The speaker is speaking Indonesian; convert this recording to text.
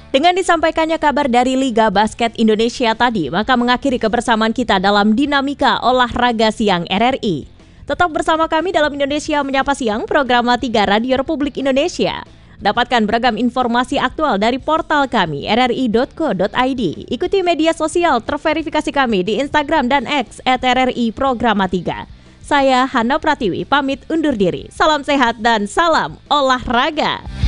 Dengan disampaikannya kabar dari Liga Basket Indonesia tadi, maka mengakhiri kebersamaan kita dalam Dinamika Olahraga Siang RRI. Tetap bersama kami dalam Indonesia Menyapa Siang, program Matiga Radio Republik Indonesia. Dapatkan beragam informasi aktual dari portal kami, rri.co.id. Ikuti media sosial terverifikasi kami di Instagram dan X @RRI Programa 3. Saya Hana Pratiwi, pamit undur diri. Salam sehat dan salam olahraga.